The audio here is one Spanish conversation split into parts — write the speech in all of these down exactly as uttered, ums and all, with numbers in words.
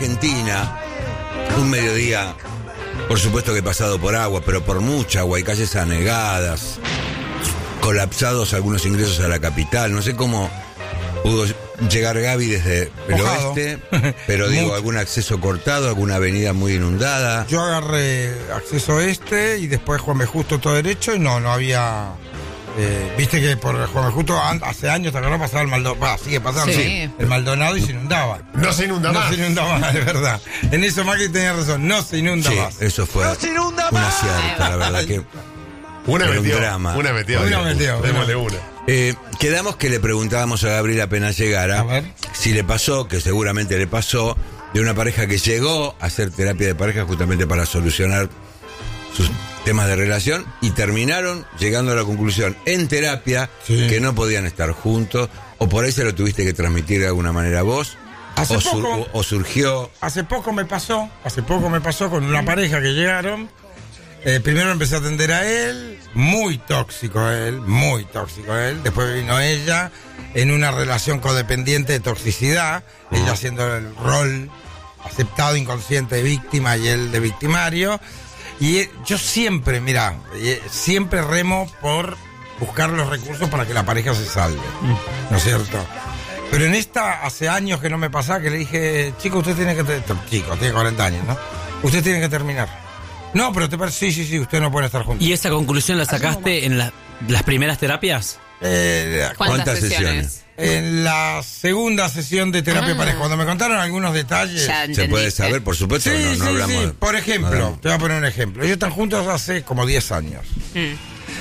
Argentina, un mediodía, por supuesto que pasado por agua, pero por mucha agua, hay calles anegadas, colapsados algunos ingresos a la capital. No sé cómo pudo llegar Gaby desde el Mojado. oeste, pero digo, Mucho. algún acceso cortado, alguna avenida muy inundada. Yo agarré acceso este y después Juan B. Justo todo derecho y no, no había... Eh, viste que por Juan B. Justo an- hace años, ¿te acordás? Pasaba el Maldonado, sigue pasando, Sí. el Maldonado y se inundaba. No se inunda No más. se inunda más, de verdad. En eso Macri tenía razón, no se inunda Sí, más. eso fue un acierto, la verdad que... Una Era un metió. drama. Una metió. Una metió, Démosle una. una. Eh, quedamos que le preguntábamos a Gabriel apenas llegara A ver. si le pasó, que seguramente le pasó, de una pareja que llegó a hacer terapia de pareja justamente para solucionar sus temas de relación y terminaron llegando a la conclusión en terapia Sí. que no podían estar juntos, o por ahí se lo tuviste que transmitir de alguna manera vos, Hace o, sur- poco- o- o surgió... Hace poco me pasó, hace poco me pasó con una pareja que llegaron. Eh, primero empecé a atender a él, muy tóxico él, muy tóxico él. Después vino ella en una relación codependiente de toxicidad, ella haciendo el rol aceptado, inconsciente de víctima y él de victimario. Y eh, yo siempre, mira, eh, siempre remo por buscar los recursos para que la pareja se salve, ¿no es cierto? Pero en esta, hace años que no me pasaba, que le dije, chico, usted tiene que... ter- Chico, tiene cuarenta años, ¿no? Usted tiene que terminar. No, pero te parece, sí, sí, sí, ustedes no pueden estar juntos. ¿Y esa conclusión la sacaste en la- las primeras terapias? Eh, ¿Cuántas, ¿Cuántas sesiones? en la segunda sesión de terapia Ah. pareja, cuando me contaron algunos detalles... Ya Se entendiste. puede saber, por supuesto, Sí, no, no sí, hablamos... sí. Por ejemplo, no hablamos- te voy a poner un ejemplo. Ellos están juntos hace como diez años. Mm.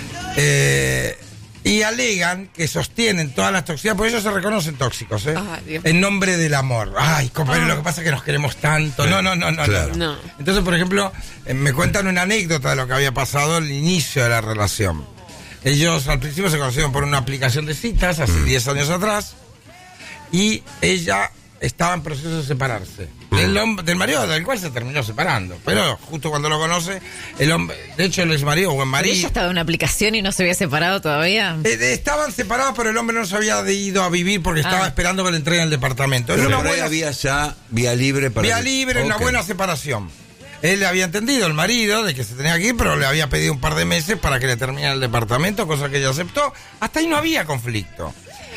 Eh, y alegan que sostienen todas las toxicidades, porque ellos se reconocen tóxicos, ¿eh? Ay, Dios. En nombre del amor. Ay, compañero, lo que pasa es que nos queremos tanto. No, no, no, no. Claro. no. No. Entonces, por ejemplo, eh, me cuentan una anécdota de lo que había pasado al inicio de la relación. Ellos al principio se conocieron por una aplicación de citas, hace diez años atrás, y ella estaba en proceso de separarse. Del, hombre, del marido del cual se terminó separando. Pero justo cuando lo conoce, el hombre, de hecho el ex marido, buen ¿Pero marido. ella estaba en una aplicación y no se había separado todavía? Eh, eh, estaban separados, pero el hombre no se había de- ido a vivir porque estaba Ah. esperando que le entreguen el departamento. Era Pero una por ahí buena, había ya vía libre para... vía libre, una Ok. buena separación. Él le había entendido, el marido, de que se tenía que ir, pero le había pedido un par de meses para que le terminara el departamento, cosa que ella aceptó. Hasta ahí no había conflicto.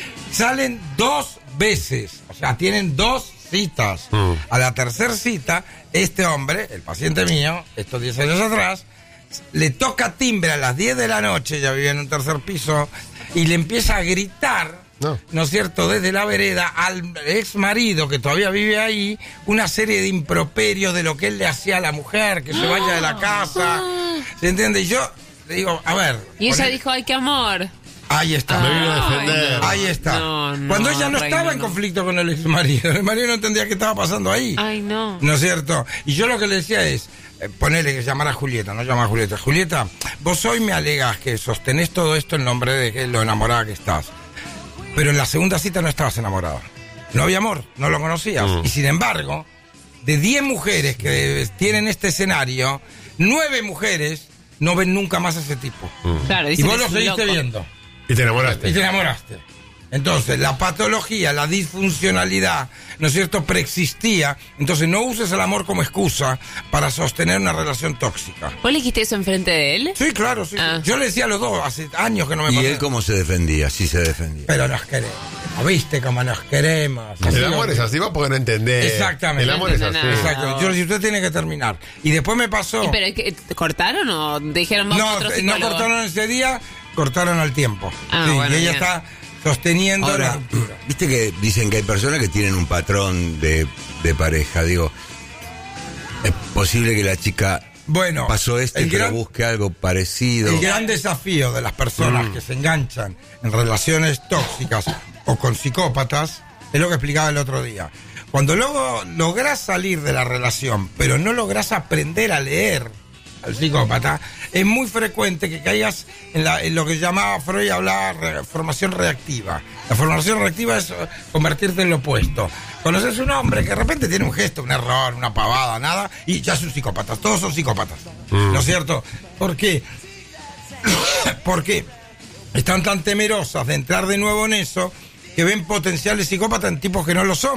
Salen dos veces, o sea, tienen dos citas. Mm. A la tercera cita, este hombre, el paciente mío, estos diez años atrás, le toca timbre a las diez de la noche, ya vivía en un tercer piso, y le empieza a gritar, No. ¿no es cierto?, desde la vereda al ex marido que todavía vive ahí, una serie de improperios de lo que él le hacía a la mujer, que se vaya de la casa. ¿Se entiende? Y yo le digo, a ver. Y ella poné- dijo, ay, qué amor. Ahí está. Me vino a Ay, defender. no. Ahí está. No, no, Cuando ella no reina, estaba en no. conflicto con el ex marido, el marido no entendía qué estaba pasando ahí. Ay, no. ¿No es cierto? Y yo lo que le decía es, eh, ponele que llamar a Julieta, no llamar a Julieta. Julieta, vos hoy me alegas que sostenés todo esto en nombre de que lo enamorada que estás. Pero en la segunda cita no estabas enamorada. No había amor, no lo conocías. Mm. Y sin embargo, de diez mujeres que tienen este escenario, nueve mujeres no ven nunca más a ese tipo. Claro, Y dicen vos que lo es un seguiste loco. viendo. Y te enamoraste. Y te enamoraste. Entonces, la patología, la disfuncionalidad, ¿no es cierto?, preexistía. Entonces, no uses el amor como excusa para sostener una relación tóxica. ¿Vos le dijiste eso enfrente de él? Sí, claro, sí. Ah. Yo le decía a los dos, hace años que no me ¿Y pasaba. él cómo se defendía? Sí se defendía. Pero nos queremos. ¿Viste cómo nos queremos? Así El amor lo- es así, va porque no entendés. Exactamente. El amor es No así. entiende nada. Exacto. Yo le dije, usted tiene que terminar. Y después me pasó... ¿Y ¿Pero ¿qué, te cortaron o te dijeron vamos a No, otro no psicólogo? cortaron ese día, cortaron al tiempo. Ah, Sí, bueno, y ella bien. está sosteniendo la Ahora, ruptura. viste que dicen que hay personas que tienen un patrón de, de pareja. Digo, es posible que la chica Bueno, pasó esto el y que gran- busque algo parecido. El gran desafío de las personas que se enganchan en relaciones tóxicas o con psicópatas es lo que explicaba el otro día. Cuando luego lográs salir de la relación, pero no lográs aprender a leer al psicópata, es muy frecuente que caigas en, la- en lo que llamaba Freud, hablaba de formación reactiva. La formación reactiva es eh, convertirte en lo opuesto. Conoces un hombre que de repente tiene un gesto, un error, una pavada, nada, y ya es un psicópata. Todos son psicópatas. ¿No es cierto? ¿Por qué? Porque están tan temerosas de entrar de nuevo en eso que ven potenciales psicópatas en tipos que no lo son.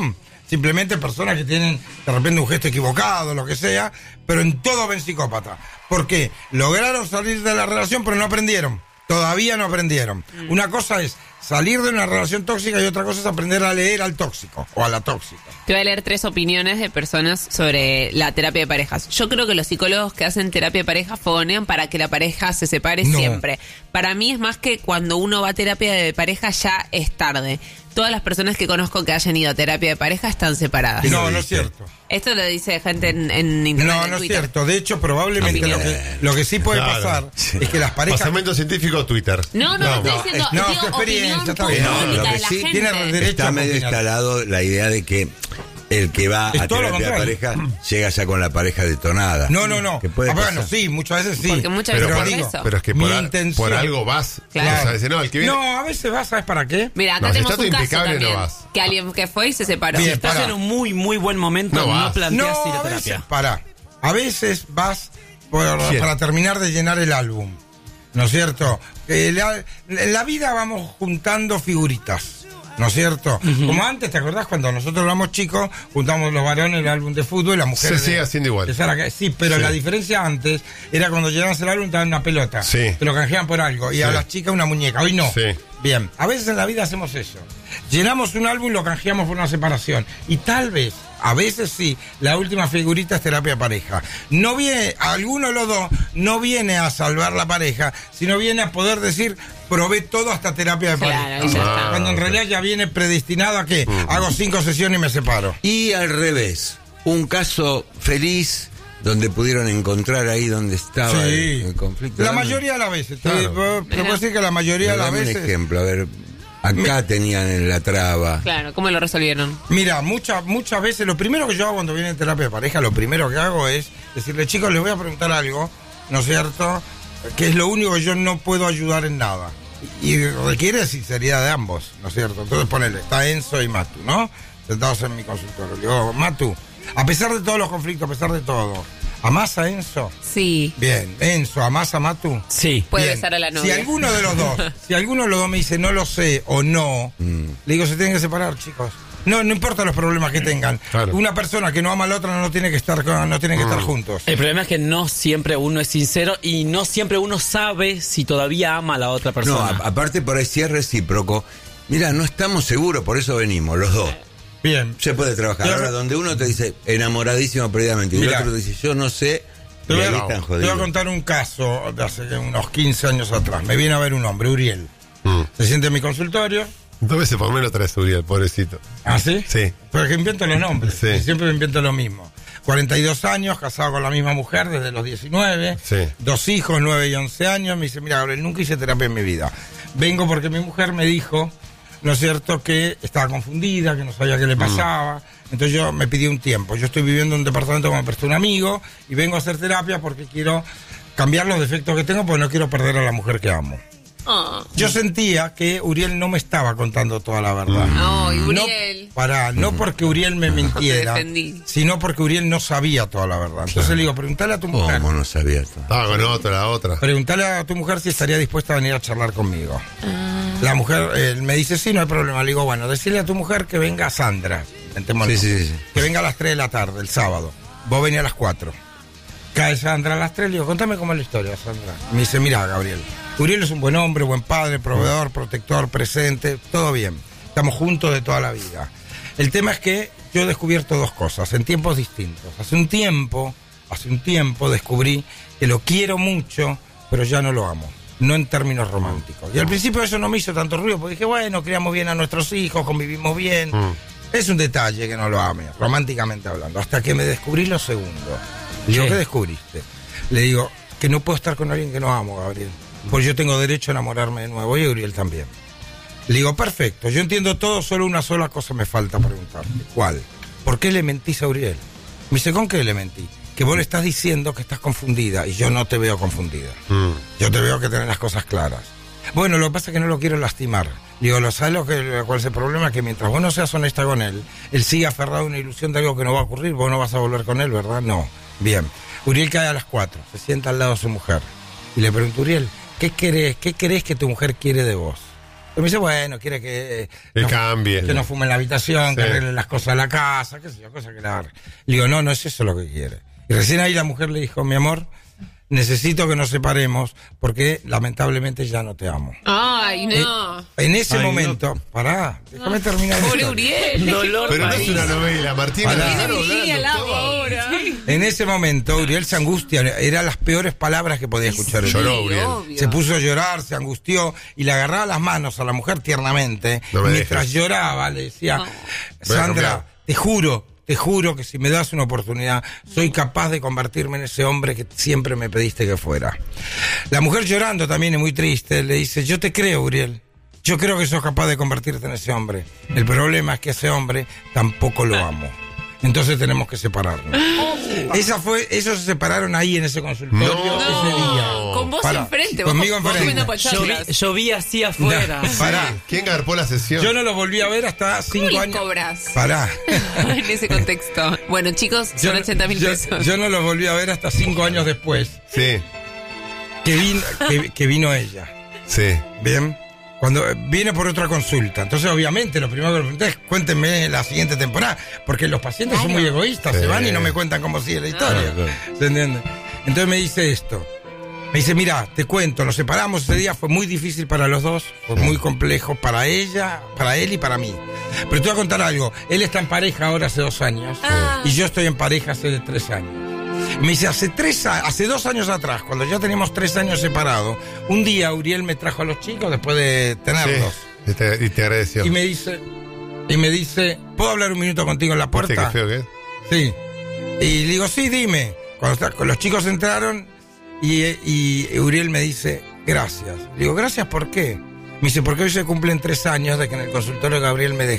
simplemente personas que tienen de repente un gesto equivocado, lo que sea, pero en todo ven psicópata. ¿Por qué? Lograron salir de la relación, pero no aprendieron. Todavía no aprendieron. Mm. Una cosa es salir de una relación tóxica y otra cosa es aprender a leer al tóxico o a la tóxica. Te voy a leer tres opiniones de personas sobre la terapia de parejas. Yo creo que los psicólogos que hacen terapia de pareja fogonean para que la pareja se separe No. siempre. Para mí es más que cuando uno va a terapia de pareja ya es tarde. Todas las personas que conozco que hayan ido a terapia de pareja están separadas. No, no es cierto. Esto lo dice gente en, en internet. No, en no es Twitter. cierto. De hecho, probablemente lo que, lo que sí puede Claro. pasar Sí. es que las parejas... Basamento científico Twitter. No, no, no, estoy no, diciendo, no, digo, su experiencia, opinión está bien. pública No, lo de que la sí gente. tiene derecho Está a medio opinar. instalado la idea de que el que va Es a todo lo terapia de contrario. pareja llega ya con la pareja detonada. No, no, no. Que puede Ah, bueno, pasar. sí, muchas veces sí. Porque muchas Pero, veces por, es digo, eso. pero es que Mi por, a- intención. por algo vas. Claro. O sea, dice, no, el que viene. No, a veces vas, ¿sabes para qué? Mira, acá No, si tenemos está un todo caso impecable, no también. vas. Que alguien que fue y se separó. Bien, Estás pará. en un muy, muy buen momento, No no, vas. planteas ir No, a a veces, terapia. pará. A veces vas por- Bien. para terminar de llenar el álbum. ¿No es cierto? Eh, la- en la vida vamos juntando figuritas. ¿No es cierto? Como antes, ¿te acordás cuando nosotros éramos chicos, juntamos los varones el álbum de fútbol y las mujeres... Se sigue de- haciendo igual. de Sara- Sí, pero Sí. la diferencia antes era cuando llenabas el álbum te daban una pelota. Sí. Te lo canjeaban por algo. Y a Sí. las chicas una muñeca. Hoy no. Sí. Bien. A veces en la vida hacemos eso. Llenamos un álbum y lo canjeamos por una separación. Y tal vez, a veces sí, la última figurita es terapia de pareja. No viene, alguno de los dos no viene a salvar la pareja, sino viene a poder decir, probé todo hasta terapia de Claro, pareja. y ya Ah, está. Cuando en realidad ya viene predestinado a que hago cinco sesiones y me separo. Y al revés, un caso feliz donde pudieron encontrar ahí donde estaba Sí. el, el conflicto. La Dame- mayoría de las veces. Te, Claro. te puedo decir que la mayoría de las dame un veces... ejemplo, a ver, acá tenían la traba. Claro, ¿cómo lo resolvieron? Mira, muchas muchas veces lo primero que yo hago cuando viene en terapia de pareja, lo primero que hago es decirle, chicos, les voy a preguntar algo, ¿no es cierto? Que es lo único que yo no puedo ayudar en nada. Y, y requiere sinceridad de ambos, ¿no es cierto? Entonces ponele, está Enzo y Matu, ¿no? Sentados en mi consultorio. Le digo, Matu, a pesar de todos los conflictos, a pesar de todo, ¿amás a Enzo? Sí. Bien, Enzo, ¿amás a Matu? Sí. Puede Bien. besar a la Si novia. alguno de los dos, si alguno de los dos me dice no lo sé o no, le digo, se tienen que separar, chicos. No, no importa los problemas que tengan. Claro. Una persona que no ama a la otra no tiene que estar con- no tiene que estar juntos. El problema es que no siempre uno es sincero y no siempre uno sabe si todavía ama a la otra No, persona. a- aparte por ahí sí es recíproco. Mira, no estamos seguros, por eso venimos, los dos. Bien. Se puede trabajar. Yo- Ahora, donde uno te dice enamoradísimo perdidamente y el Mirá. otro te dice yo no sé, Te y voy, ahí a, están te voy a jodidos. contar un caso de hace unos quince años atrás. Me viene a ver un hombre, Uriel. Mm. Se siente en mi consultorio. Dos veces por menos traes Uriel, pobrecito. ¿Ah, sí? Sí. Pero es que invento los nombres. Sí. Y siempre me invento lo mismo. cuarenta y dos años, casado con la misma mujer desde los diecinueve. Sí. Dos hijos, nueve y once años. Me dice, mira, Gabriel, nunca hice terapia en mi vida. Vengo porque mi mujer me dijo, ¿no es cierto?, que estaba confundida, que no sabía qué le pasaba. Entonces yo me pidió un tiempo. Yo estoy viviendo en un departamento que me prestó un amigo y vengo a hacer terapia porque quiero cambiar los defectos que tengo porque no quiero perder a la mujer que amo. Oh. Yo sentía que Uriel no me estaba contando toda la verdad. No, y No, Uriel. pará, no porque Uriel me mintiera, Te defendí. sino porque Uriel no sabía toda la verdad. Entonces le digo, preguntale a tu mujer. ¿Cómo no sabía esto? Estaba con otra, la otra. Preguntale a tu mujer si estaría dispuesta a venir a charlar conmigo. La mujer eh, me dice, sí, no hay problema. Le digo, bueno, decirle a tu mujer que venga Sandra. Inventémoslo. Sí, sí, sí. Que venga a las tres de la tarde, el sábado. Vos venís a las cuatro. Cae Sandra a las tres, le digo, contame cómo es la historia, Sandra. Me dice, mira, Gabriel, Uriel es un buen hombre, buen padre, proveedor, protector, presente, todo bien. Estamos juntos de toda la vida. El tema es que yo he descubierto dos cosas en tiempos distintos. Hace un tiempo, hace un tiempo descubrí que lo quiero mucho, pero ya no lo amo. No en términos románticos. Y al principio eso no me hizo tanto ruido, porque dije, bueno, criamos bien a nuestros hijos, convivimos bien. Mm. Es un detalle que no lo ame, románticamente hablando. Hasta que me descubrí lo segundo. Le digo, ¿Qué? ¿qué descubriste? Le digo, que no puedo estar con alguien que no amo, Gabriel. Porque yo tengo derecho a enamorarme de nuevo, y Uriel también. Le digo, perfecto, yo entiendo todo, solo una sola cosa me falta preguntarte. ¿Cuál? ¿Por qué le mentís a Uriel? Me dice, ¿con qué le mentí? Que vos le estás diciendo que estás confundida, y yo no te veo confundida. Mm. Yo te veo que tenés las cosas claras. Bueno, lo que pasa es que no lo quiero lastimar. Digo, ¿lo sabes lo que, cuál es el problema? Que mientras vos no seas honesta con él, él sigue aferrado a una ilusión de algo que no va a ocurrir, vos no vas a volver con él, ¿verdad? No. Bien. Uriel cae a las cuatro, se sienta al lado de su mujer. Y le pregunto, Uriel, ¿qué querés, qué querés que tu mujer quiere de vos? me dice, bueno, quiere que, Que no, cambie. que no fume en la habitación, que Sí. arregle las cosas de la casa, qué sé yo, cosas que la arregle. Le digo, no, no es eso lo que quiere. Y recién ahí la mujer le dijo, mi amor, necesito que nos separemos porque lamentablemente ya no te amo. Ay, no. Eh, en ese Ay, momento, pará, déjame terminar. Pobre esto. Uriel. Dolor Pero no es país. una novela, Martín. Pará. la Tiene dejaron Virginia al hablando lado todo. ahora. En ese momento, Uriel se angustia, eran las peores palabras que podía escuchar. Sí, Lloró, Uriel. obvio. Se puso a llorar, se angustió y le agarraba las manos a la mujer tiernamente. No me Mientras dejes. lloraba, le decía, No. Voy a Sandra, cambiar. te juro, te juro que si me das una oportunidad, soy capaz de convertirme en ese hombre que siempre me pediste que fuera. La mujer llorando también y muy triste, le dice, yo te creo, Uriel. Yo creo que sos capaz de convertirte en ese hombre. El problema es que ese hombre tampoco lo amo. Entonces tenemos que separarnos. Esa fue, ellos se separaron ahí en ese consultorio No. ese día. Con vos Pará, enfrente. vos- conmigo vos enfrente. comiendo Yo vi, pochoclas. yo vi así afuera. No, pará. ¿Quién garpó la sesión? Yo no los volví a ver hasta ¿Cómo cinco les años. cobras? Pará. En ese contexto. Bueno, chicos, Yo, son ochenta mil yo- pesos. yo no los volví a ver hasta cinco años después Sí, que vino, que, que vino ella. sí. Bien. Cuando eh, viene por otra consulta. Entonces, obviamente, lo primero que le pregunté es cuéntenme la siguiente temporada. Porque los pacientes son muy egoístas, Sí. se van y no me cuentan cómo sigue la historia. Claro, ¿Se entiende? Entonces me dice esto. Me dice, mira, te cuento, nos separamos ese día, fue muy difícil para los dos, fue muy complejo para ella, para él y para mí. Pero te voy a contar algo, él está en pareja ahora hace dos años Ah. y yo estoy en pareja hace tres años. Me dice, hace tres a- hace dos años atrás, cuando ya teníamos tres años separados, un día Uriel me trajo a los chicos después de tenerlos. Sí. Y te, y te agradeció. Y me dice, y me dice, ¿puedo hablar un minuto contigo en la ¿Viste puerta? qué feo que es? Sí. Y le digo, sí, dime. Cuando está- con los chicos entraron y, y Uriel me dice, gracias. Le digo, ¿gracias por qué? Me dice, porque hoy se cumplen tres años de que en el consultorio Gabriel me dejó.